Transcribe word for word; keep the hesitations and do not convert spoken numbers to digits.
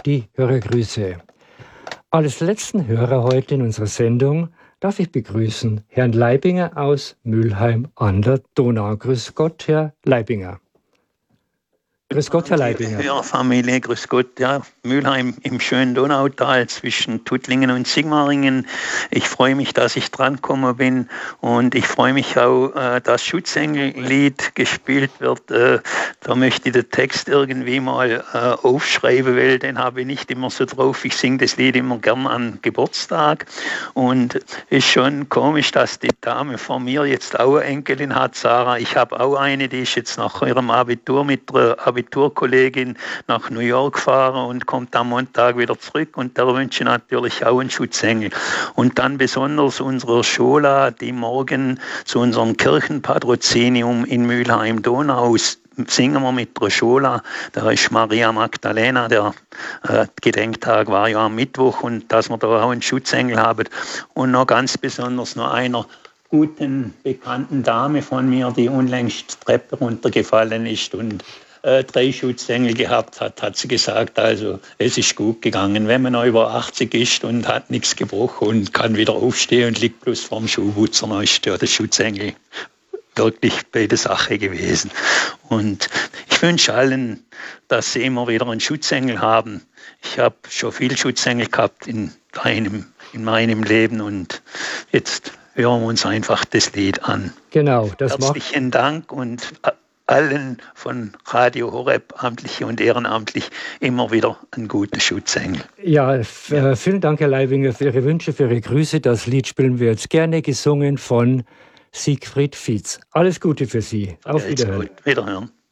die Hörergrüße. Als letzten Hörer heute in unserer Sendung darf ich begrüßen Herrn Leibinger aus Mülheim an der Donau. Grüß Gott, Herr Leibinger. Grüß Gott, Herr Leibinger. Ja, Familie, grüß Gott. Ja, Mülheim im schönen Donautal zwischen Tuttlingen und Sigmaringen. Ich freue mich, dass ich drangekommen bin und ich freue mich auch, äh, dass Schutzengel-Lied gespielt wird. Äh, da möchte ich den Text irgendwie mal äh, aufschreiben, weil den habe ich nicht immer so drauf. Ich singe das Lied immer gern an Geburtstag und ist schon komisch, dass die Dame von mir jetzt auch eine Enkelin hat, Sarah. Ich habe auch eine, die ist jetzt nach ihrem Abitur mit der Abiturkollegin nach New York fahren und kommt am Montag wieder zurück und der wünsche natürlich auch einen Schutzengel. Und dann besonders unserer Schola, die morgen zu unserem Kirchenpatrozinium in Mülheim-Donau singen wir mit der Schola. Da ist Maria Magdalena, der äh, Gedenktag war ja am Mittwoch und dass wir da auch einen Schutzengel haben. Und noch ganz besonders noch einer guten, bekannten Dame von mir, die unlängst die Treppe runtergefallen ist und äh, drei Schutzengel gehabt hat, hat sie gesagt, also es ist gut gegangen. Wenn man noch über achtzig ist und hat nichts gebrochen und kann wieder aufstehen und liegt bloß vorm Schuhputzer, dann ist ja der Schutzengel wirklich bei der Sache gewesen. Und ich wünsche allen, dass sie immer wieder einen Schutzengel haben. Ich habe schon viel Schutzengel gehabt in meinem, in meinem Leben und jetzt hören wir uns einfach das Lied an. Genau, das macht. Herzlichen Dank und allen von Radio Horeb, amtlich und ehrenamtlich, immer wieder einen guten Schutzengel. Ja, f- äh, vielen Dank, Herr Leibinger, für Ihre Wünsche, für Ihre Grüße. Das Lied spielen wir jetzt gerne, gesungen von Siegfried Fietz. Alles Gute für Sie. Auf Ja, Wiederhören. gut. Wiederhören.